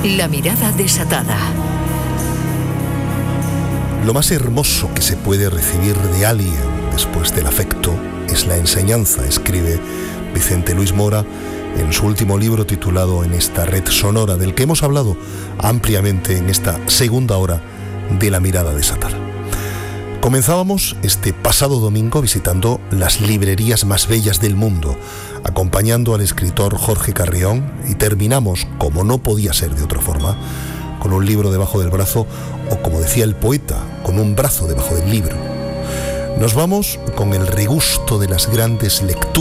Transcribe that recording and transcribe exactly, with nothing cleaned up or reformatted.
La mirada desatada. Lo más hermoso que se puede recibir de alguien después del afecto es la enseñanza, escribe Vicente Luis Mora en su último libro titulado En esta red sonora, del que hemos hablado ampliamente en esta segunda hora de La mirada desatada. Comenzábamos este pasado domingo visitando las librerías más bellas del mundo, acompañando al escritor Jorge Carrión, y terminamos, como no podía ser de otra forma, con un libro debajo del brazo, o como decía el poeta, con un brazo debajo del libro. Nos vamos con el regusto de las grandes lecturas